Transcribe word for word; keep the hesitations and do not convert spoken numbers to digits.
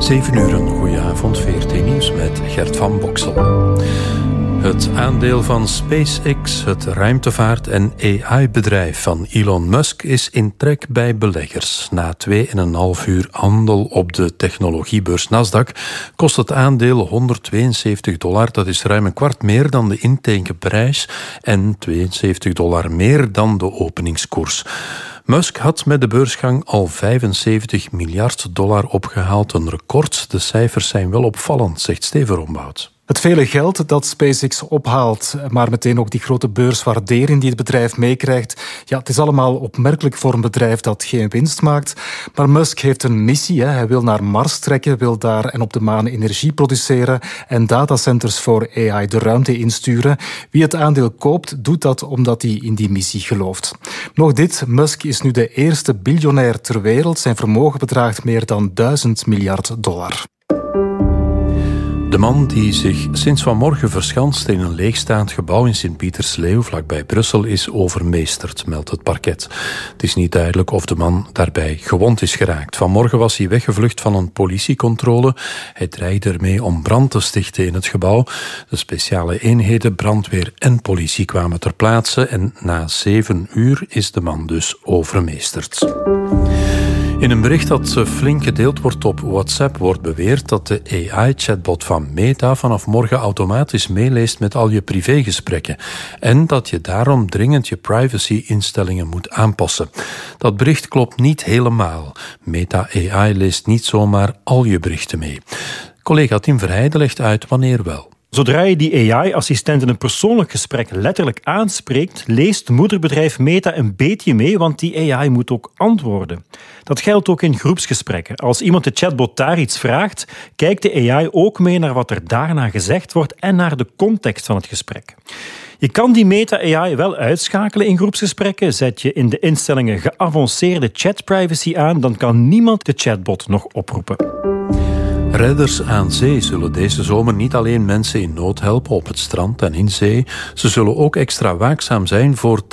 zeven uur, een goeie avond, V R T Nieuws met Gert van Boksel. Het aandeel van SpaceX, het ruimtevaart- en A I-bedrijf van Elon Musk, is in trek bij beleggers. Na twee en een half uur handel op de technologiebeurs Nasdaq kost het aandeel honderdtweeënzeventig dollar. Dat is ruim een kwart meer dan de intekenprijs en tweeënzeventig dollar meer dan de openingskoers. Musk had met de beursgang al vijfenzeventig miljard dollar opgehaald. Een record. De cijfers zijn wel opvallend, zegt Steven Rombout. Het vele geld dat SpaceX ophaalt, maar meteen ook die grote beurswaardering die het bedrijf meekrijgt. Ja, het is allemaal opmerkelijk voor een bedrijf dat geen winst maakt. Maar Musk heeft een missie. Hè. Hij wil naar Mars trekken, wil daar en op de maan energie produceren en datacenters voor A I de ruimte insturen. Wie het aandeel koopt, doet dat omdat hij in die missie gelooft. Nog dit, Musk is nu de eerste biljonair ter wereld. Zijn vermogen bedraagt meer dan duizend miljard dollar. De man die zich sinds vanmorgen verschanst in een leegstaand gebouw in Sint-Pietersleeuw, vlakbij Brussel, is overmeesterd, meldt het parket. Het is niet duidelijk of de man daarbij gewond is geraakt. Vanmorgen was hij weggevlucht van een politiecontrole. Hij dreigde ermee om brand te stichten in het gebouw. De speciale eenheden, brandweer en politie kwamen ter plaatse en na zeven uur is de man dus overmeesterd. In een bericht dat flink gedeeld wordt op WhatsApp wordt beweerd dat de A I-chatbot van Meta vanaf morgen automatisch meeleest met al je privégesprekken en dat je daarom dringend je privacy-instellingen moet aanpassen. Dat bericht klopt niet helemaal. Meta A I leest niet zomaar al je berichten mee. Collega Tim Verheijden legt uit wanneer wel. Zodra je die A I-assistent in een persoonlijk gesprek letterlijk aanspreekt, leest moederbedrijf Meta een beetje mee, want die A I moet ook antwoorden. Dat geldt ook in groepsgesprekken. Als iemand de chatbot daar iets vraagt, kijkt de A I ook mee naar wat er daarna gezegd wordt en naar de context van het gesprek. Je kan die Meta-A I wel uitschakelen in groepsgesprekken. Zet je in de instellingen geavanceerde chatprivacy aan, dan kan niemand de chatbot nog oproepen. Redders aan zee zullen deze zomer niet alleen mensen in nood helpen op het strand en in zee. Ze zullen ook extra waakzaam zijn voor